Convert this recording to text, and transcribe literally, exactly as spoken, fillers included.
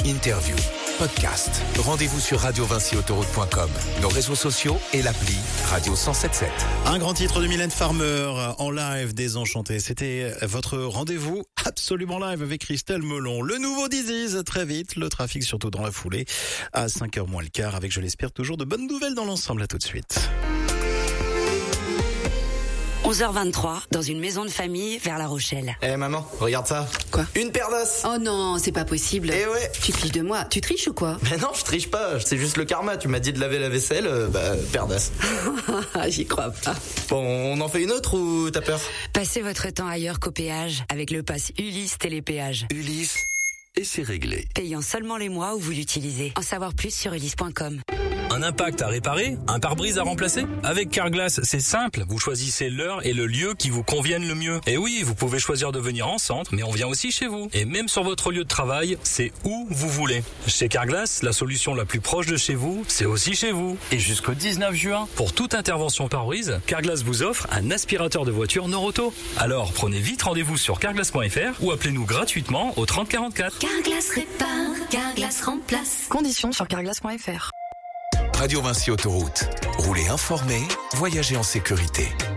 interviews, podcasts. Rendez-vous sur radio vinci autoroute point com, nos réseaux sociaux et l'appli Radio cent sept sept. Un grand titre de Mylène Farmer en live, Désenchanté. C'était votre rendez-vous absolument live avec Christelle Melon. Le nouveau Disease, très vite. Le trafic surtout dans la foulée à cinq heures moins le quart avec, je l'espère, toujours de bonnes nouvelles dans l'ensemble. À tout de suite. onze heures vingt-trois, dans une maison de famille vers La Rochelle. Eh hey, maman, regarde ça. Quoi? Une paire d'os. Oh non, c'est pas possible. Eh ouais. Tu te fiches de moi. Tu triches ou quoi? Mais non, je triche pas. C'est juste le karma. Tu m'as dit de laver la vaisselle, euh, bah, paire d'os. J'y crois pas. Bon, on en fait une autre ou t'as peur? Passez votre temps ailleurs qu'au péage avec le pass Ulysse Télépéage. Ulysse, et c'est réglé. Payant seulement les mois où vous l'utilisez. En savoir plus sur ulysse point com. Un impact à réparer? Un pare-brise à remplacer? Avec Carglass, c'est simple. Vous choisissez l'heure et le lieu qui vous conviennent le mieux. Et oui, vous pouvez choisir de venir en centre, mais on vient aussi chez vous. Et même sur votre lieu de travail, c'est où vous voulez. Chez Carglass, la solution la plus proche de chez vous, c'est aussi chez vous. Et jusqu'au dix-neuf juin, pour toute intervention pare-brise, Carglass vous offre un aspirateur de voiture Noroto. Alors, prenez vite rendez-vous sur carglass point f r ou appelez-nous gratuitement au trente quarante-quatre. Carglass répare, Carglass remplace. Conditions sur carglass point f r. Radio Vinci Autoroute. Roulez informé, voyagez en sécurité.